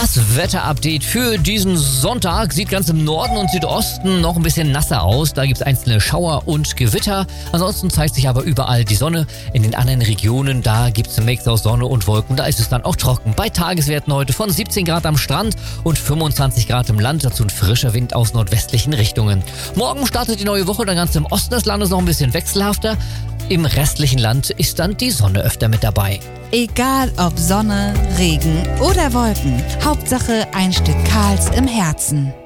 Das Wetterupdate für diesen Sonntag sieht ganz im Norden und Südosten noch ein bisschen nasser aus. Da gibt es einzelne Schauer und Gewitter. Ansonsten zeigt sich aber überall die Sonne. In den anderen Regionen, da gibt es einen Mix aus Sonne und Wolken. Da ist es dann auch trocken. Bei Tageswerten heute von 17 Grad am Strand und 25 Grad im Land. Dazu ein frischer Wind aus nordwestlichen Richtungen. Morgen startet die neue Woche dann ganz im Osten des Landes noch ein bisschen wechselhafter. Im restlichen Land ist dann die Sonne öfter mit dabei. Egal ob Sonne, Regen oder Wolken, Hauptsache ein Stück Karls im Herzen.